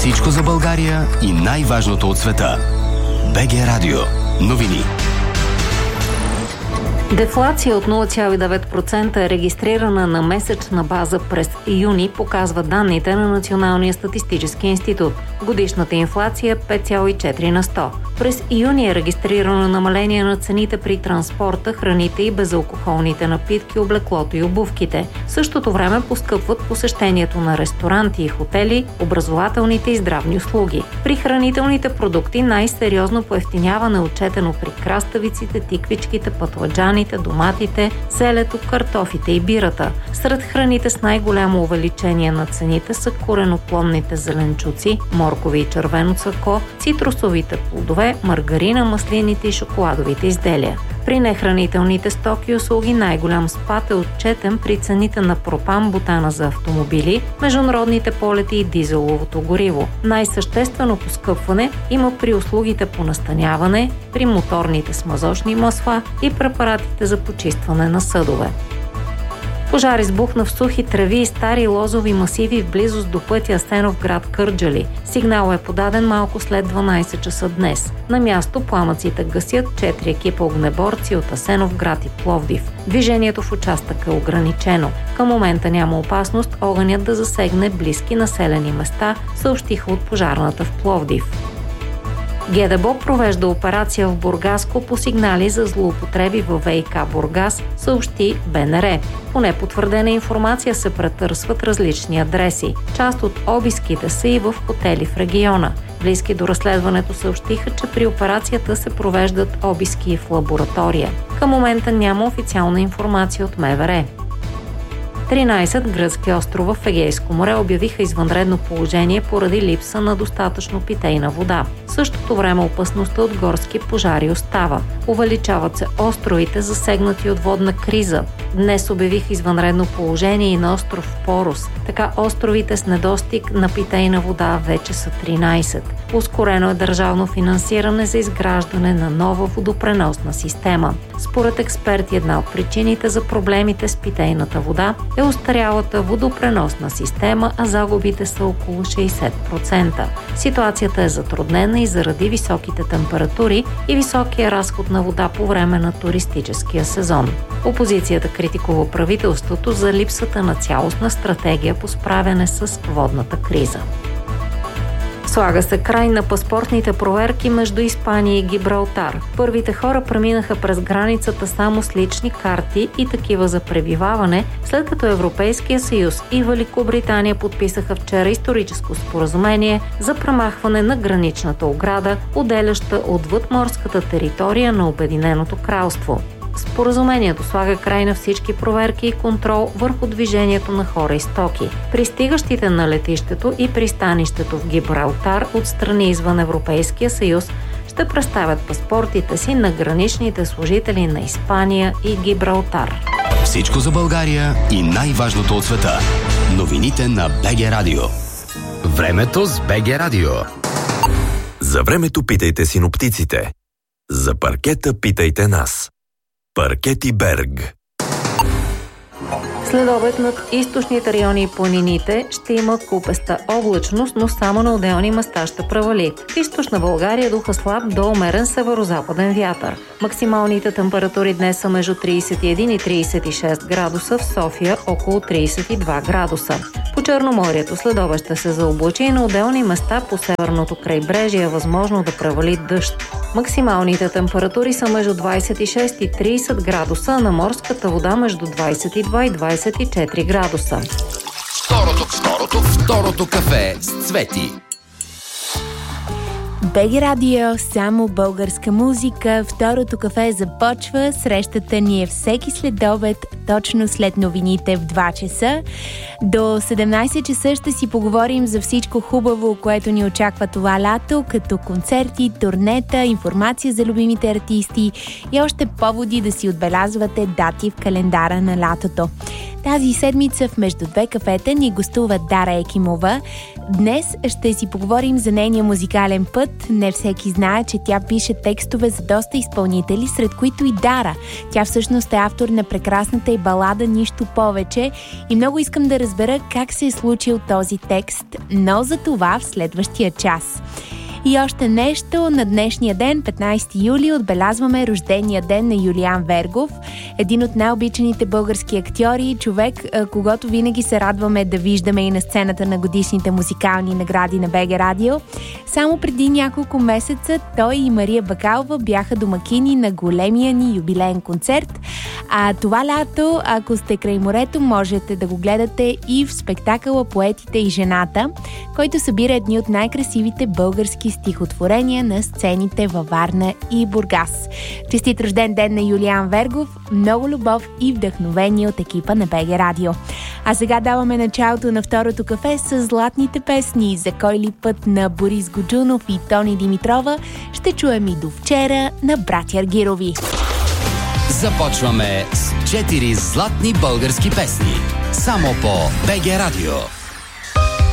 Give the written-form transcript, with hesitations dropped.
Всичко за България и най-важното от света. БГ Радио. Новини. Дефлация от 0,9% е регистрирана на месечна база през юни, показва данните на Националния статистически институт. Годишната инфлация е 5,4 на 100. През юни е регистрирано намаление на цените при транспорта, храните и безалкохолните напитки, облеклото и обувките. В същото време поскъпват посещението на ресторанти и хотели, образователните и здравни услуги. При хранителните продукти най-сериозно поевтиняване е отчетено при краставиците, тиквичките, пътладжаните, доматите, селето, картофите и бирата. Сред храните с най-голямо увеличение на цените са кореноплодните зеленчуци, моркови и червено цвекло, цитрусовите плодове, маргарина, маслините и шоколадовите изделия. При нехранителните стоки и услуги най-голям спад е отчетен при цените на пропан, бутана за автомобили, международните полети и дизеловото гориво. Най-съществено поскъпване има при услугите по настаняване, при моторните смазочни масла и препаратите за почистване на съдове. Пожар избухна в сухи треви и стари лозови масиви в близост до пътя Асеновград – Кърджали. Сигнал е подаден малко след 12 часа днес. На място пламъците гасят 4 екипа огнеборци от Асеновград и Пловдив. Движението в участъка е ограничено. Към момента няма опасност огънят да засегне близки населени места, съобщиха от пожарната в Пловдив. ГДБОП провежда операция в Бургаско по сигнали за злоупотреби във ВиК Бургас, съобщи БНР. По непотвърдена информация се претърсват различни адреси. Част от обиските са и в хотели в региона. Близки до разследването съобщиха, че при операцията се провеждат обиски в лаборатория. Към момента няма официална информация от МВР. 13 гръцки острова в Егейско море обявиха извънредно положение поради липса на достатъчно питейна вода. В същото време опасността от горски пожари остава. Увеличават се островите, засегнати от водна криза. Днес обявиха извънредно положение и на остров Порос. Така островите с недостиг на питейна вода вече са 13. Ускорено е държавно финансиране за изграждане на нова водопреносна система. Според експерти, една от причините за проблемите с питейната вода е остарялата водопреносна система, а загубите са около 60%. Ситуацията е затруднена и заради високите температури и високия разход на вода по време на туристическия сезон. Опозицията критикува правителството за липсата на цялостна стратегия по справяне с водната криза. Слага се край на паспортните проверки между Испания и Гибралтар. Първите хора преминаха през границата само с лични карти и такива за пребиваване, след като Европейския съюз и Великобритания подписаха вчера историческо споразумение за премахване на граничната ограда, отделяща отвъдморската територия на Обединеното кралство. Споразумението слага край на всички проверки и контрол върху движението на хора и стоки. Пристигащите на летището и пристанището в Гибралтар от страни извън Европейския съюз ще представят паспортите си на граничните служители на Испания и Гибралтар. Всичко за България и най-важното от света. Новините на БГ Радио. Времето с БГ Радио. За времето питайте синоптиците. За паркета питайте нас. Паркети Берг. След обед над източните райони и планините ще има купеста облачност, но само на отделни места ще превали. В източна България духа слаб до умерен северозападен вятър. Максималните температури днес са между 31 и 36 градуса, в София около 32 градуса. По Черноморието след обед ще се заоблачи и на отделни места по северното крайбрежие е възможно да превали дъжд. Максималните температури са между 26 и 30 градуса, а на морската вода между 22 и 24 градуса. Второто кафе с Цвети. БГ Радио, само българска музика. Второто кафе започва. Срещата ни е всеки следобед, точно след новините в 2 часа. До 17 часа ще си поговорим за всичко хубаво, което ни очаква това лято, като концерти, турнета, информация за любимите артисти и още поводи да си отбелязвате дати в календара на лятото. Тази седмица в Между две кафета ни гостува Дара Екимова. Днес ще си поговорим за нейния музикален път. Не всеки знае, че тя пише текстове за доста изпълнители, сред които и Дара. Тя всъщност е автор на прекрасната е балада, нищо повече. И много искам да разбера как се е случил този текст, но за това в следващия час. И още нещо, на днешния ден, 15 юли, отбелязваме рождения ден на Юлиан Вергов, един от най-обичаните български актьори, човек, когото винаги се радваме да виждаме и на сцената на годишните музикални награди на БГ Радио. Само преди няколко месеца той и Мария Бакалова бяха домакини на големия ни юбилеен концерт, а това лято, ако сте край морето, можете да го гледате и в спектакъла "Поетите и жената", който събира едни от най-красивите български стихотворения на сцените във Варна и Бургас. Честит рожден ден на Юлиан Вергов, много любов и вдъхновение от екипа на БГ Радио. А сега даваме началото на второто кафе с златните песни. За кой ли път на Борис Годжунов и Тони Димитрова ще чуем и "До вчера" на братя Аргирови. Започваме с 4 златни български песни. Само по БГ Радио.